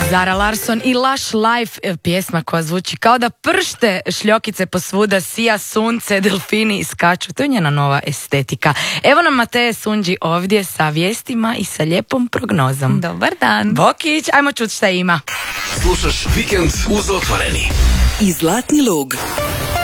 Zara Larsson i Lush Life, pjesma koja zvuči kao da pršte šljokice posvuda, sija sunce, delfini iskaču. To je njena nova estetika. Evo nam Mateje Sunđi ovdje sa vijestima i sa lijepom prognozom. Dobar dan. Bokić, ajmo čuti šta ima. Slušaš Vikend uz Otvoreni. I Zlatni lug.